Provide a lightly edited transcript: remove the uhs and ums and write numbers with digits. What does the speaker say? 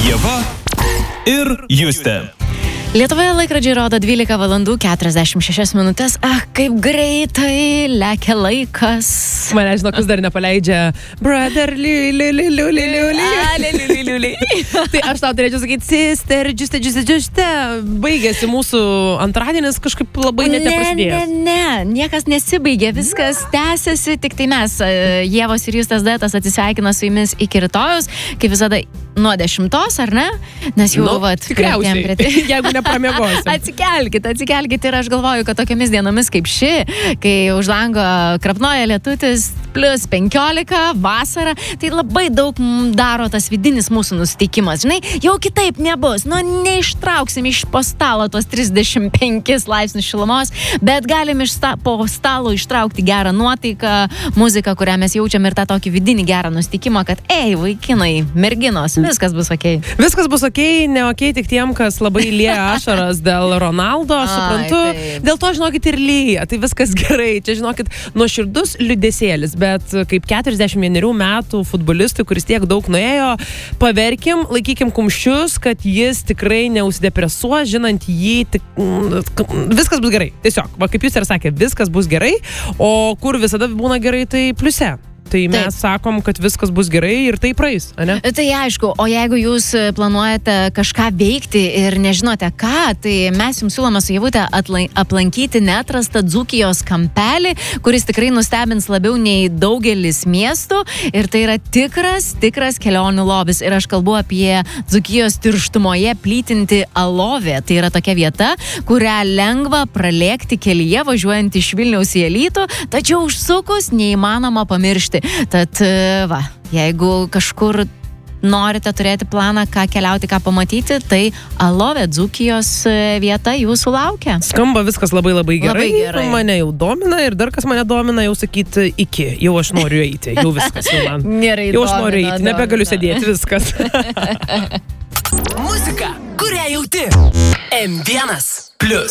Ieva ir Justė. Lietuvoje laikrodžiai rodo 12 valandų 46 minutės. Kaip greitai lekia laikas. Mane, žinok, dar nepaleidžia brother, liuli. Tai aš tau turėčiau sakyti, sister, juste. Baigėsi mūsų antradienis kažkaip labai net neprasidėjęs. Ne, niekas nesibaigė, viskas tęsiasi, tik tai mes, Ievos ir Justės duetas, atsisveikina su jumis iki rytojus, kaip visada nuo 10, ar ne? Nes jau, tikriausiai, jeigu nepramiegosim. Atsikelkit ir aš galvoju, kad tokiamis dienomis kaip ši, kai už lango krapnoja lietutis, plus 15, vasara, tai labai daug daro tas vidinis mūsų nusiteikimas. Žinai, jau kitaip nebus. Neištrauksim iš po stalo tos 35 laipsnių šilumos, bet galim po stalo ištraukti gerą nuotaiką, muziką, kurią mes jaučiam ir tą tokį vidinį gerą nusiteikimą, kad vaikinai, merginos, viskas bus okei. Viskas bus okei, ne okei tik tiem, kas labai lieja ašaras dėl Ronaldo, aš suprantu. Dėl to, žinokit, ir lieja, tai viskas gerai. Čia, žinokit, nuoširdus liūdesėlis, bet kaip 41 metų futbolistui, kuris tiek daug nuėjo, paverkim, laikykim kumščius, kad jis tikrai neusidepresuos, žinant jį, viskas bus gerai. Tiesiog, kaip jūs ir sakė, viskas bus gerai, o kur visada būna gerai, tai pliuse. Tai mes sakom, kad viskas bus gerai ir tai praeis, ane? Tai aišku, o jeigu jūs planuojate kažką veikti ir nežinote ką, tai mes jums siūlome su Ievute aplankyti neatrastą Dzūkijos kampelį, kuris tikrai nustebins labiau nei daugelis miestų ir tai yra tikras kelionių lobis. Ir aš kalbu apie Dzūkijos tirštumoje plytinti Alovė. Tai yra tokia vieta, kurią lengva pralėkti kelyje važiuojant iš Vilniaus į Alytų, tačiau užsukus neįmanoma pamiršti. Tad, jeigu kažkur norite turėti planą, ką keliauti, ką pamatyti, tai Alovė, Dzūkijos vieta jūsų laukia. Skamba viskas labai gerai. Mane jau domina ir dar kas mane domina, jau sakyti iki. Jau aš noriu eiti, jau viskas jau man. Jau aš noriu eiti, nebegaliu sėdėti, viskas. Muzika, kurią jauti. M1+.